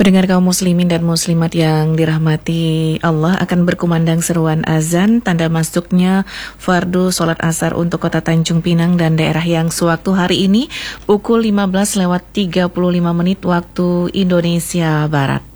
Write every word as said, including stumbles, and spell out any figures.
Pendengar kaum muslimin dan muslimat yang dirahmati Allah, akan berkumandang seruan azan tanda masuknya fardu sholat asar untuk kota Tanjung Pinang dan daerah yang sewaktu hari ini pukul lima belas lewat tiga puluh lima menit waktu Indonesia Barat.